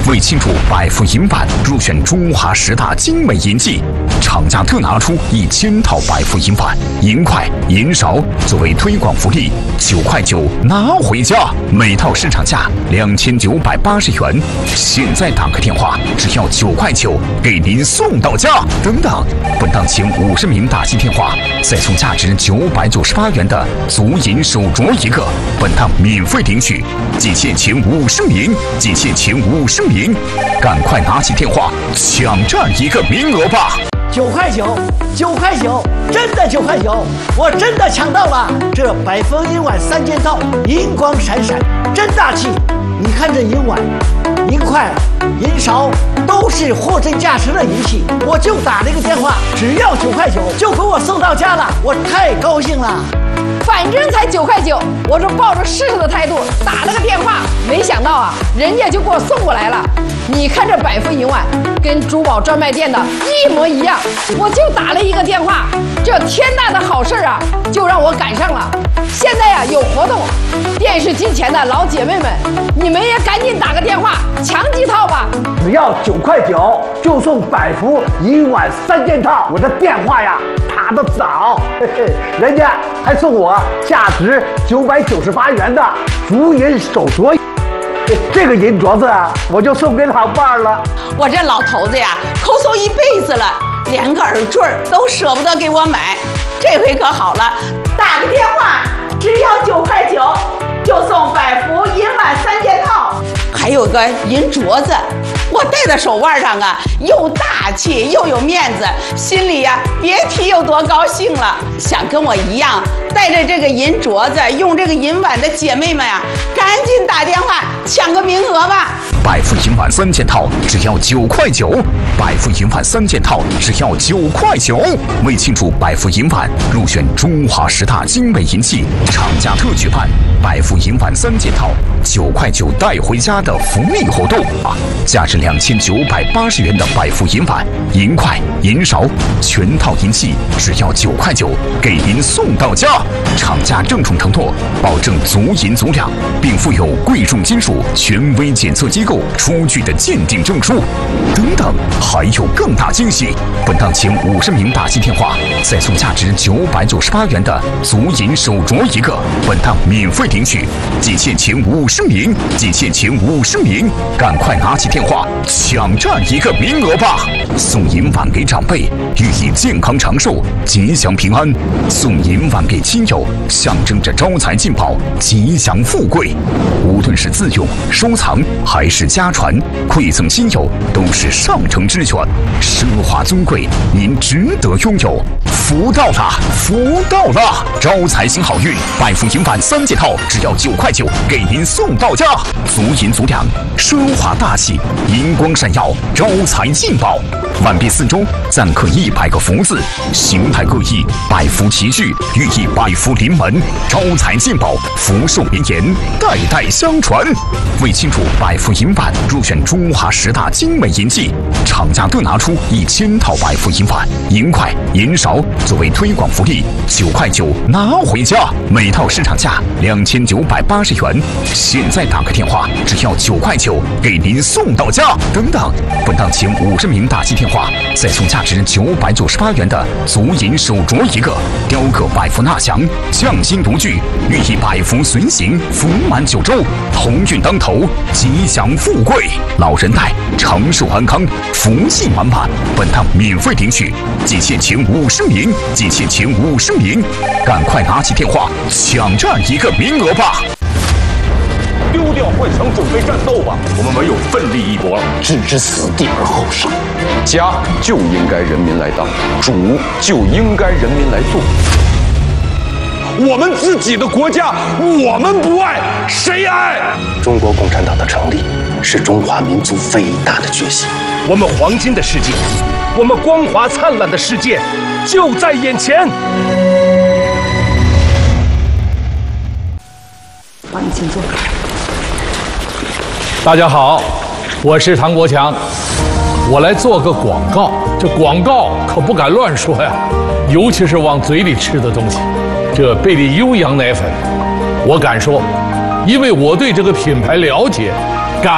为庆祝百富银碗入选中华10大精美银器，厂家特拿出1000套百富银碗、银筷、银勺作为推广福利，9块9拿回家，每套市场价2980元，现在打个电话只要9块9，给您送到家。等等，本档前50名打进电话，再送价值998元的足银手镯一个，本档免费领取，仅限前50名，仅限前50名，赶快拿起电话抢占一个名额吧 ！9块9，9块9，真的9块9，我真的抢到了！这百富银碗3件套，银光闪闪，真大气！你看这银碗、银筷、银勺，都是货真价实的银器。我就打了一个电话，只要9块9，就给我送到家了，我太高兴了。 反正才9块9，我就抱着试试的态度打了个电话，没想到啊，人家就给我送过来了。你看这百富银碗跟珠宝专卖店的一模一样，我就打了一个电话，这天大的好事啊，就让我赶上了。现在呀有活动，电视机前的老姐妹们，你们也赶紧打个电话抢几套吧。 只要9块9，就送百富银碗3件套。我的电话呀打得早，嘿嘿，人家还送我价值998元的足银手镯。这个银镯子啊，我就送给老伴儿了。 我这老头子呀，抠搜一辈子了，连个耳坠都舍不得给我买。这回可好了，打个电话，只要9块9，就送百富银碗3件套，还有个银镯子，我戴在手腕上啊，又大气又有面子，心里呀别提有多高兴了。想跟我一样带着这个银镯子，用这个银碗的姐妹们呀，赶紧打电话抢个名额吧！ 百富银碗3件套只要9块9，百富银碗3件套只要9块9。为庆祝百富银碗入选中华10大精美银器，厂家特举办百富银碗3件套9块9带回家的福利活动啊！价值2980元的百富银碗、银筷、银勺全套银器只要9块9，给您送到家。厂家郑重承诺，保证足银足两，并附有贵重金属权威检测机构出具的鉴定证书。等等，还有更大惊喜！本档前50名打进电话，再送价值998元的足银手镯一个，本档免费领取，仅限前50名，仅限前50名，赶快拿起电话抢占一个名额吧！送银碗给长辈，寓意健康长寿、吉祥平安；送银碗给亲友，象征着招财进宝、吉祥富贵。无论是自用、收藏还是家传，馈赠亲友都是上乘之选，奢华尊贵，您值得拥有。福到了，福到了！招财新好运，百富银碗3件套只要9块9，给您送到家。足银足两，奢华大气，银光闪耀，招财进宝。碗壁四周錾刻100个福字，形态各异，百福齐聚，寓意百福临门，招财进宝，福寿绵延，代代相传。为庆祝百富银碗入选中华10大精美银器，厂家特拿出1000套百富银碗、银筷、银勺作为推广福利，9块9拿回家，每套市场价2980元，现在打个电话只要9块9，给您送到家。等等，本档前50名打进电话，再送价值998元的足银手镯一个，雕刻百福纳祥，匠心独具，寓意百福随行，福满9州，鸿运当头，吉祥富贵，老人带，长寿安康，福气满满。本档免费领取，仅限前50名，仅限前50名，赶快拿起电话抢占一个名额吧！ 丢掉幻想，准备战斗吧！我们唯有奋力一搏了， 置之死地而后生。家就应该人民来当，主就应该人民来做。 我们自己的国家，我们不爱，谁爱？ 中国共产党的成立是中华民族伟大的觉醒。 我们黄金的世界，我们光华灿烂的世界，就在眼前。 帮你请坐。 大家好，我是唐国强，我来做个广告。这广告可不敢乱说呀，尤其是往嘴里吃的东西。这贝利优羊奶粉，我敢说，因为我对这个品牌了解，